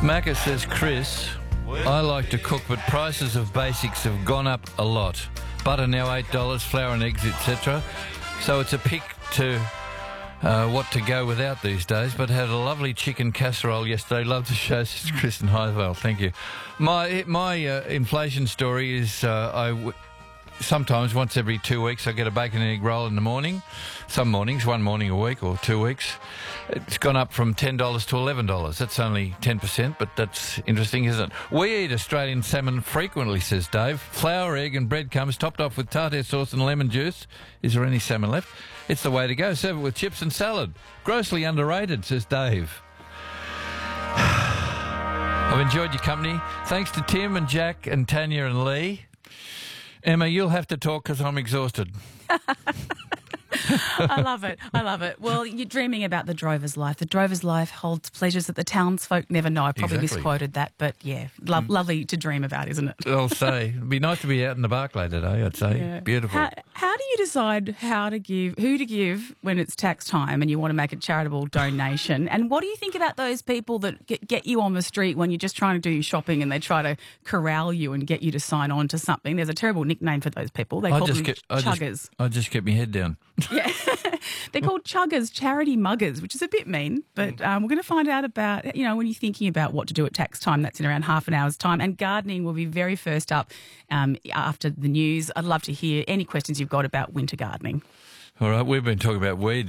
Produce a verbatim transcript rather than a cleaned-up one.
Macca says, Chris, I like to cook, but prices of basics have gone up a lot. Butter now eight dollars, flour and eggs, et cetera. So it's a pick to uh, what to go without these days. But had a lovely chicken casserole yesterday. Love the show, says Chris in Highvale. Thank you. My my uh, inflation story is uh, I... W- Sometimes, once every two weeks, I get a bacon and egg roll in the morning. Some mornings, one morning a week or two weeks. It's gone up from ten dollars to eleven dollars. That's only ten percent, but that's interesting, isn't it? We eat Australian salmon frequently, says Dave. Flour, egg and bread comes topped off with tartare sauce and lemon juice. Is there any salmon left? It's the way to go. Serve it with chips and salad. Grossly underrated, says Dave. I've enjoyed your company. Thanks to Tim and Jack and Tanya and Lee. Emma, you'll have to talk because I'm exhausted. I love it. I love it. Well, you're dreaming about the drover's life. The drover's life holds pleasures that the townsfolk never know. I probably Exactly. misquoted that, but yeah, lo- mm. lovely to dream about, isn't it? I'll say. It'd be nice to be out in the Barclay today, I'd say. Yeah. Beautiful. How, how do you decide how to give, who to give when it's tax time and you want to make a charitable donation? And what do you think about those people that get, get you on the street when you're just trying to do your shopping and they try to corral you and get you to sign on to something? There's a terrible nickname for those people. They I call just them get, I chuggers. Just, I just kept my head down. Yeah. They're called chuggers, charity muggers, which is a bit mean. But um, we're going to find out about, you know, when you're thinking about what to do at tax time, that's in around half an hour's time. And gardening will be very first up um, after the news. I'd love to hear any questions you've got about winter gardening. All right, we've been talking about weeds.